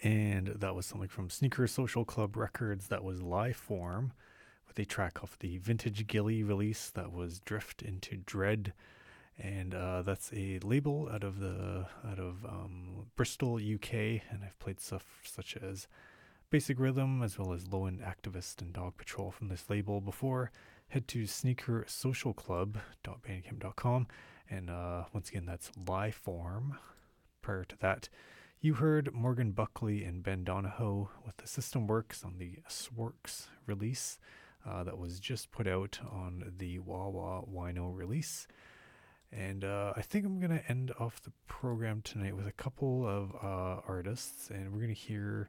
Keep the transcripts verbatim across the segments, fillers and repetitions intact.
And that was something from Sneaker Social Club Records. That was Liveform with a track off the Vintage Gilly release that was Drift into Dread. And uh, that's a label out of the out of um, Bristol, U K, and I've played stuff such as Basic Rhythm as well as Low End Activist and Dog Patrol from this label before. Head to sneaker social club dot bandcamp dot com, and uh, once again that's Liveform. Prior to that, you heard Morgan Buckley and Ben Donahoe with the System Works on the Sworks release uh, that was just put out on the Wawa Wino release. And uh, I think I'm going to end off the program tonight with a couple of uh, artists, and we're going to hear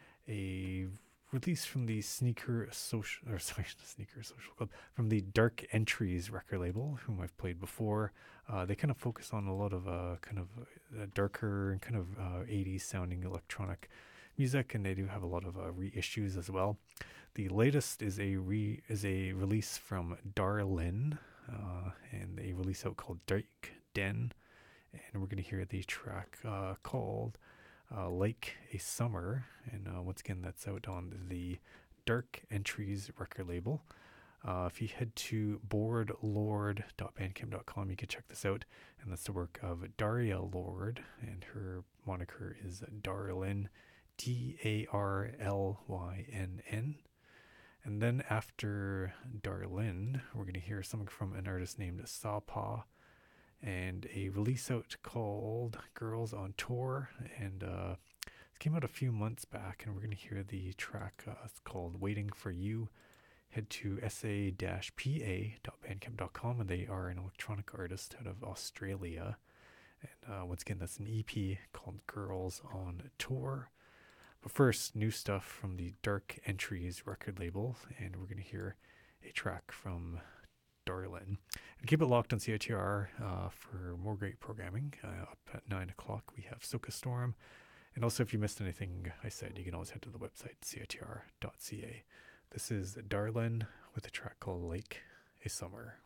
a release from the Sneaker Social, or sorry, Sneaker Social Club, from the Dark Entries record label, whom I've played before. Uh, they kind of focus on a lot of uh, kind of uh, darker and kind of uh, eighties sounding electronic music, and they do have a lot of uh, reissues as well. The latest is a re is a release from Darlin, uh, and a release out called Dark Den, and we're going to hear the track uh, called uh, Like a Summer, and uh, once again that's out on the Dark Entries record label. Uh, if you head to board lord dot bandcamp dot com, you can check this out, and that's the work of Daria Lord, and her moniker is Darlin, D A R L Y N N. And then after Darlin, we're going to hear something from an artist named Sawpaw and a release out called Girls on Tour. And uh, it came out a few months back, and we're going to hear the track. Uh, it's called Waiting for You. Head to s a dash p a dot bandcamp dot com, and they are an electronic artist out of Australia. And uh, once again, that's an E P called Girls on Tour. But first, new stuff from the Dark Entries record label, and we're going to hear a track from Darlin. And keep it locked on C I T R uh, for more great programming. Uh, up at nine o'clock, we have Soca Storm. And also, if you missed anything I said, you can always head to the website, c i t r dot c a. This is Darlin with a track called Like a Summer.